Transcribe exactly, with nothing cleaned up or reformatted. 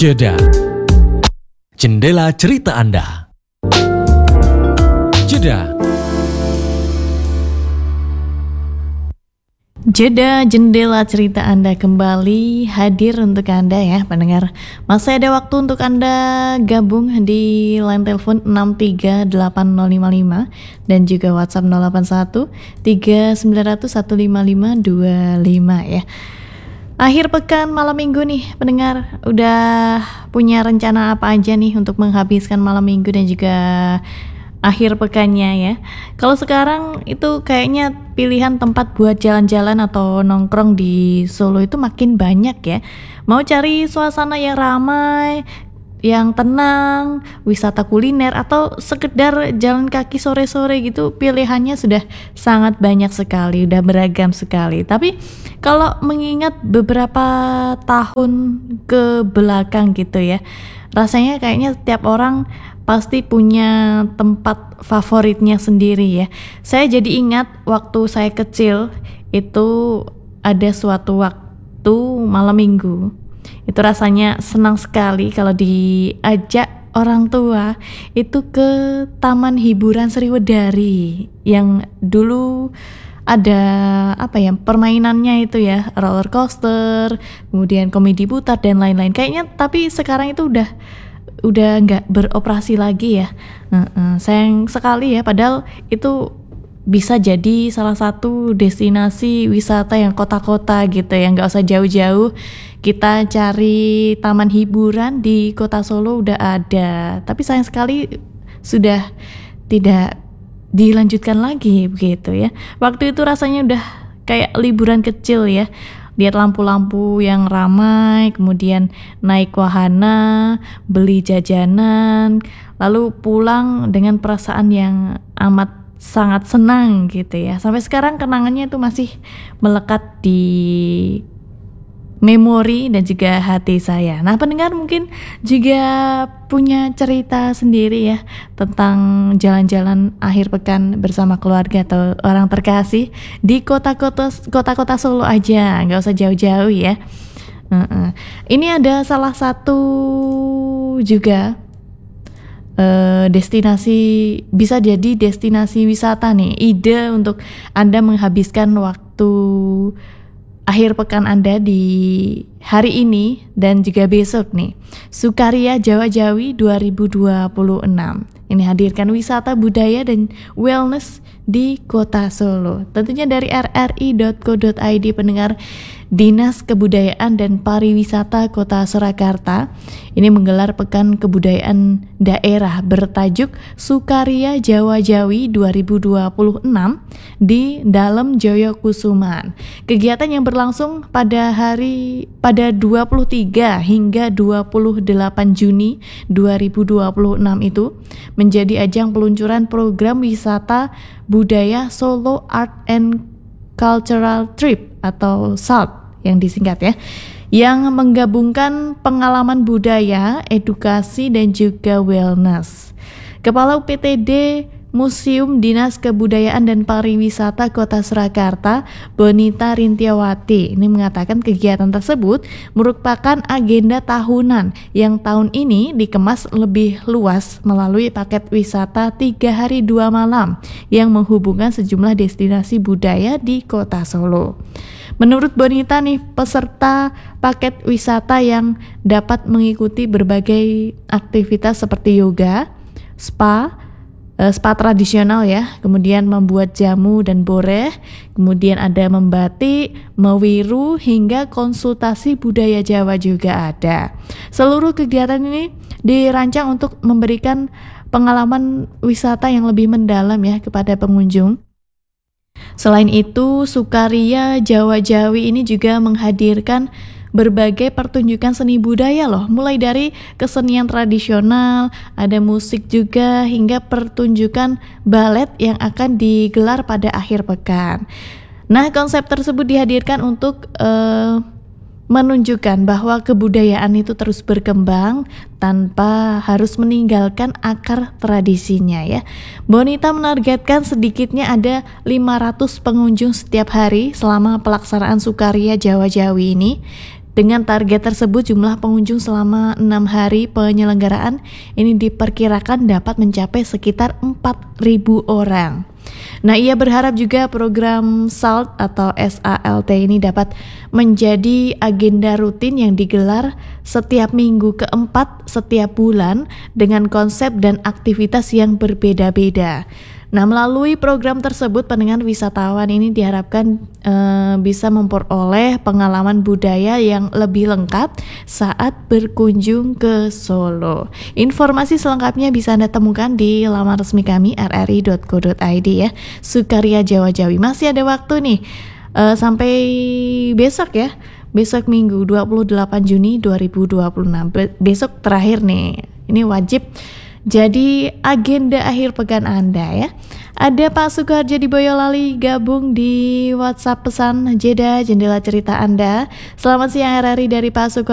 Jeda. Jendela cerita Anda. Jeda. Jeda jendela cerita Anda kembali hadir untuk Anda ya pendengar. Masih ada waktu untuk Anda gabung di line telepon enam tiga delapan nol lima lima dan juga WhatsApp nol delapan satu tiga sembilan nol nol satu lima lima dua lima ya. Akhir pekan malam minggu nih pendengar, udah punya rencana apa aja nih untuk menghabiskan malam minggu dan juga akhir pekannya ya. Kalau sekarang itu kayaknya pilihan tempat buat jalan-jalan atau nongkrong di Solo itu makin banyak ya. Mau cari suasana yang ramai, yang tenang, wisata kuliner atau sekedar jalan kaki sore-sore gitu, pilihannya sudah sangat banyak sekali, udah beragam sekali. Tapi kalau mengingat beberapa tahun ke belakang gitu ya, rasanya kayaknya setiap orang pasti punya tempat favoritnya sendiri ya. Saya jadi ingat waktu saya kecil itu ada suatu waktu malam minggu, itu rasanya senang sekali kalau diajak orang tua itu ke Taman Hiburan Sriwedari yang dulu ada apa ya permainannya itu ya, roller coaster, kemudian komedi putar dan lain-lain. Kayaknya tapi sekarang itu udah udah nggak beroperasi lagi ya. Uh-uh, sayang sekali ya, padahal itu bisa jadi salah satu destinasi wisata yang kota-kota gitu ya, nggak usah jauh-jauh. Kita cari taman hiburan di kota Solo udah ada, tapi sayang sekali sudah tidak dilanjutkan lagi begitu ya. Waktu itu rasanya udah kayak liburan kecil ya, lihat lampu-lampu yang ramai, kemudian naik wahana, beli jajanan, lalu pulang dengan perasaan yang amat sangat senang gitu ya. Sampai sekarang kenangannya itu masih melekat di memori dan juga hati saya. Nah pendengar mungkin juga punya cerita sendiri ya tentang jalan-jalan akhir pekan bersama keluarga atau orang terkasih di kota-kota kota-kota Solo aja, nggak usah jauh-jauh ya. Uh-uh. Ini ada salah satu juga uh, destinasi, bisa jadi destinasi wisata nih, ide untuk Anda menghabiskan waktu akhir pekan Anda di hari ini dan juga besok nih. Sukaria Jawa Jawi dua ribu dua puluh enam. Ini hadirkan wisata budaya dan wellness di kota Solo. Tentunya dari r r i dot co dot i d pendengar. Dinas Kebudayaan dan Pariwisata Kota Surakarta ini menggelar Pekan Kebudayaan Daerah bertajuk Sukaria Jawa Jawi dua ribu dua puluh enam di Dalem Joyokusuman. Kegiatan yang berlangsung pada hari pada dua puluh tiga hingga dua puluh delapan Juni dua ribu dua puluh enam itu menjadi ajang peluncuran program wisata budaya Solo Art and Cultural Trip atau S A L T yang disingkat ya, yang menggabungkan pengalaman budaya, edukasi dan juga wellness. Kepala U P T D Museum Dinas Kebudayaan dan Pariwisata Kota Surakarta, Bonita Rintiawati, ini mengatakan kegiatan tersebut merupakan agenda tahunan yang tahun ini dikemas lebih luas melalui paket wisata tiga hari dua malam yang menghubungkan sejumlah destinasi budaya di Kota Solo. Menurut Bonita nih, peserta paket wisata yang dapat mengikuti berbagai aktivitas seperti yoga, spa, spa tradisional ya, kemudian membuat jamu dan boreh, kemudian ada membatik, mewiru, hingga konsultasi budaya Jawa juga ada. Seluruh kegiatan ini dirancang untuk memberikan pengalaman wisata yang lebih mendalam ya kepada pengunjung. Selain itu, Sukaria Jawa Jawi ini juga menghadirkan berbagai pertunjukan seni budaya loh, mulai dari kesenian tradisional, ada musik juga, hingga pertunjukan balet yang akan digelar pada akhir pekan. Nah, konsep tersebut dihadirkan untuk uh, menunjukkan bahwa kebudayaan itu terus berkembang tanpa harus meninggalkan akar tradisinya ya. Bonita menargetkan sedikitnya ada lima ratus pengunjung setiap hari selama pelaksanaan Sukaria Jawa Jawi ini. Dengan target tersebut, jumlah pengunjung selama enam hari penyelenggaraan ini diperkirakan dapat mencapai sekitar empat ribu orang. Nah, ia berharap juga program SALT atau S A L T ini dapat menjadi agenda rutin yang digelar setiap minggu keempat setiap bulan dengan konsep dan aktivitas yang berbeda-beda. Nah, melalui program tersebut, pendengar wisatawan ini diharapkan e, bisa memperoleh pengalaman budaya yang lebih lengkap saat berkunjung ke Solo. Informasi selengkapnya bisa Anda temukan di laman resmi kami r r i dot co dot i d ya. Sukaria Jawa Jawi. Masih ada waktu nih e, sampai besok ya. Besok Minggu dua puluh delapan Juni dua ribu dua puluh enam. Be- besok terakhir nih. Ini wajib jadi agenda akhir pekan Anda ya. Ada Pak Sukoharjo di Boyolali gabung di WhatsApp pesan jeda jendela cerita Anda. Selamat siang R R I dari Pak Sukoharjo.